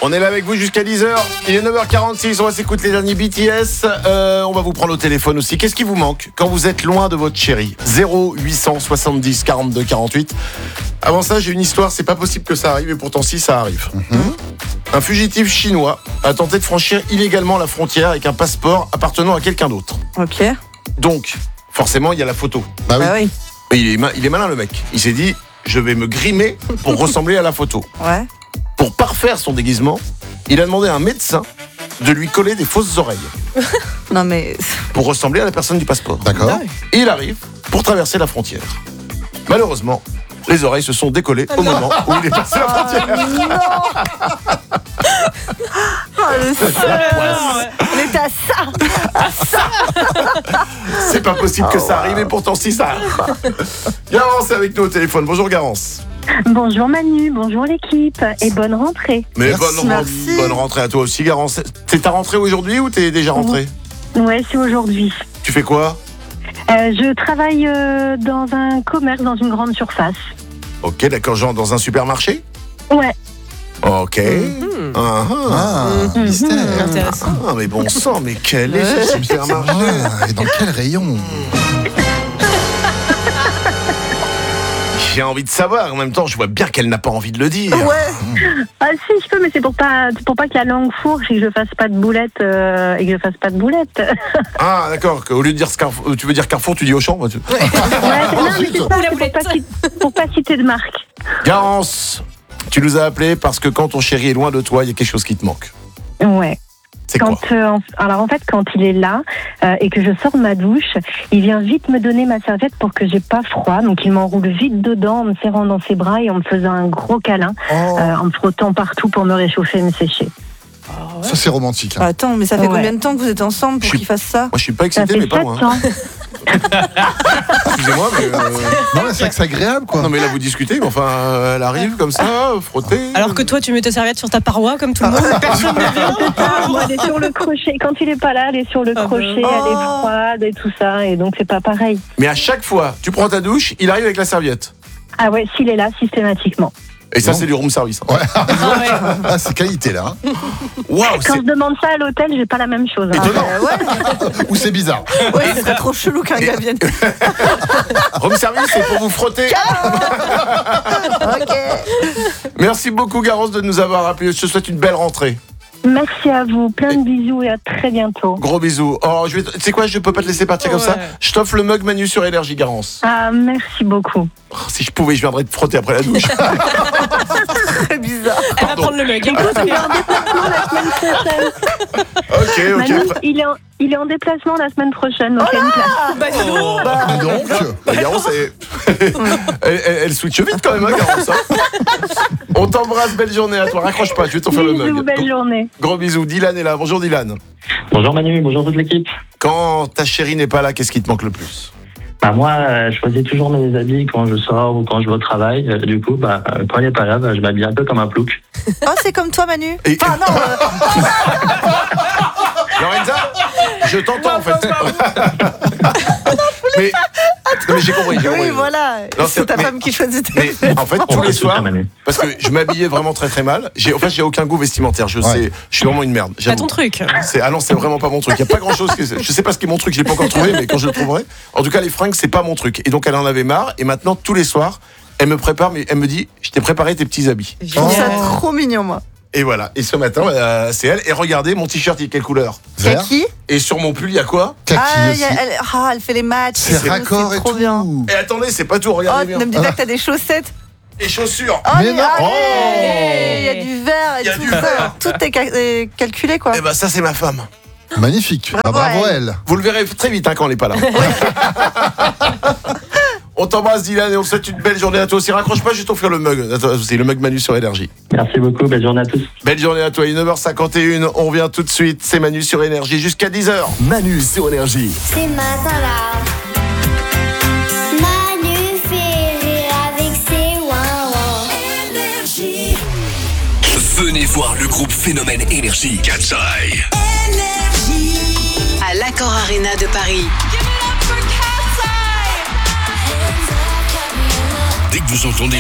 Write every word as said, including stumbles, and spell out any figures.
On est là avec vous jusqu'à dix heures. Il est neuf heures quarante-six, on va s'écouter les derniers B T S. Euh, on va vous prendre au téléphone aussi. Qu'est-ce qui vous manque quand vous êtes loin de votre chérie ? zéro huit cent soixante-dix quarante-deux quarante-huit. Avant ça, j'ai une histoire, c'est pas possible que ça arrive et pourtant si, ça arrive. Mm-hmm. Un fugitif chinois a tenté de franchir illégalement la frontière avec un passeport appartenant à quelqu'un d'autre. Ok. Donc, forcément, il y a la photo. Bah oui. Bah oui. Et il est, ma- il est malin le mec. Il s'est dit, je vais me grimer pour ressembler à la photo. Ouais. Pour parfaire son déguisement, il a demandé à un médecin de lui coller des fausses oreilles Non mais. pour ressembler à la personne du passeport. D'accord. Et il arrive pour traverser la frontière. Malheureusement, les oreilles se sont décollées au moment où il est passé la frontière. Oh, le seul. On était à ça. C'est pas possible que ça arrive et pourtant si ça arrive. Garance est avec nous au téléphone. Bonjour Garance. Bonjour Manu, bonjour l'équipe et bonne rentrée. Mais Merci. bonne, ren- Merci. bonne rentrée à toi aussi Garance. C'est ta rentrée aujourd'hui ou t'es déjà rentrée ? Ouais, c'est aujourd'hui. Tu fais quoi ? Euh, je travaille euh, dans un commerce, dans une grande surface. Ok, d'accord, genre dans un supermarché ? Ouais. Ok. Mhm. Ah, ah. Ah, Mhm. mystère. Intéressant. Ah, mais bon sang, mais quel est ce supermarché ? Ah, et dans quel rayon? J'ai envie de savoir. En même temps, je vois bien qu'elle n'a pas envie de le dire. Ouais. Ah si, je peux, mais c'est pour pas, c'est pour pas que la langue fourche et que je fasse pas de boulettes euh, et que je fasse pas de boulettes. Ah, d'accord. Au lieu de dire Carrefour, tu veux dire Carrefour, tu dis Auchan. Bah, tu... Ouais, non, mais c'est pas, Ou la c'est pour boulette. pas, citer, pour pas citer de marque. Garance, tu nous as appelé parce que quand ton chéri est loin de toi, il y a quelque chose qui te manque. Ouais. C'est quoi ? Quand, euh, en- alors en fait, quand il est là euh, et que je sors de ma douche, il vient vite me donner ma serviette pour que j'ai pas froid. Donc il m'enroule vite dedans en me serrant dans ses bras et en me faisant un gros câlin, Oh, euh, en me frottant partout pour me réchauffer et me sécher. ça c'est romantique. hein. Attends, mais ça fait Ouais. combien de temps que vous êtes ensemble pour Je suis- qu'il fasse ça ? Moi, je suis pas Ça excité, fait mais pas sept loin. ans. Excusez-moi, mais. euh, Non, mais c'est vrai que c'est agréable quoi. Non, mais là, vous discutez, mais enfin, euh, elle arrive comme ça, frotter. Alors que toi, tu mets ta serviette sur ta paroi comme tout le monde, personne ne vient. Ah, moi, elle est sur le crochet. Quand il est pas là, elle est sur le Ah ben. crochet, elle est Oh. froide et tout ça, et donc c'est pas pareil. Mais à chaque fois, tu prends ta douche, il arrive avec la serviette. Ah ouais, s'il est là, systématiquement. Et ça, Non. c'est du room service. hein. Ouais. Ah ouais. Ah, c'est qualité là. hein. Waouh, Quand c'est je demande ça à l'hôtel, j'ai pas la même chose. hein. étonnant. Euh, ouais. Ou c'est bizarre. Ouais, ce serait trop chelou qu'un gars vienne. Room service, c'est pour vous frotter. Ok. Merci beaucoup, Garance, de nous avoir appelé. Je te souhaite une belle rentrée. Merci à vous, plein de bisous et à très bientôt. Gros bisous. Oh, je vais. Tu sais quoi, je peux pas te laisser partir comme ça. Ouais. Je t'offre le mug Manu sur Énergie, Garance. Ah, merci beaucoup. Oh, si je pouvais, je viendrais te frotter après la douche. Très bizarre. Elle va prendre le mug. hein. Il est en déplacement la semaine prochaine. Ok, Manu, ok. il est en, il est en déplacement la semaine prochaine, donc il y a une place. Bah, dis donc. Bah, Et donc, bah, Garance, elle... elle, elle, elle switch vite quand même, hein, Garance. hein. On t'embrasse, belle journée à toi. Raccroche pas, je vais t'offrir le Bisous, mug. belle journée. Gros bisous. Dylan est là. Bonjour, Dylan. Bonjour Manu, bonjour toute l'équipe. Quand ta chérie n'est pas là, qu'est-ce qui te manque le plus ? Bah moi, euh, je choisis toujours mes habits quand je sors ou quand je vais au travail. Euh, du coup, bah, euh, quand elle n'est pas là, bah, je m'habille un peu comme un plouc. Oh, c'est comme toi, Manu. Et- Enfin, non. euh, Lorenza, je t'entends en fait. mais non, mais j'ai compris, j'ai compris. Oui, voilà. Non, C'est c'est- ta mais- femme qui choisit tes Mais en fait, On tous va les se soirs, faire, Manu. parce que je m'habillais vraiment très très mal. J'ai, en fait, j'ai aucun goût vestimentaire. Je Ouais. sais, je suis vraiment une merde. T'as j'avoue. ton truc. C'est, ah non, c'est vraiment pas mon truc. Il y a pas grand chose. Que, je sais pas ce qui est mon truc. Je l'ai pas encore trouvé, mais quand je le trouverai. En tout cas, les fringues, c'est pas mon truc. Et donc, elle en avait marre. Et maintenant, tous les soirs, elle me prépare, mais elle me dit, je t'ai préparé tes petits habits. Je trouve ça Génial. trop mignon, moi. Et voilà. Et ce matin, euh, c'est elle. Et regardez, mon t-shirt, il est quelle couleur ? vert, Kaki. Et sur mon pull, il y a quoi ? kaki Ah, aussi. y a- elle, ah, elle fait les matchs. C'est et tout, raccord et trop tout. bien. Et attendez, c'est pas tout. Oh, Regardez bien. ne me dis pas que t'as des chaussettes. Et chaussures. Oh, Mais non. allez, Oh. il y a du vert et Il y a tout du ça. vert. Tout est cal- est calculé, quoi. Eh ben, ça, c'est ma femme. Magnifique. Ah, Bravo, bravo elle. elle. Vous le verrez très vite hein, quand on n'est pas là. On t'embrasse Dylan et on te souhaite une belle journée à toi aussi. Raccroche pas, je vais t'offrir le mug. Attends, c'est le mug Manu sur Énergie. Merci beaucoup, belle journée à tous. Belle journée à toi, il est neuf heures cinquante et un. On revient tout de suite. C'est Manu sur Énergie jusqu'à dix heures. Manu sur Énergie. C'est matin là. Manu fait rire avec ses ouin-ouin. Venez voir le groupe Phénomène Énergie. Cat's Eye. À l'Accor Arena de Paris. Dès que vous entendez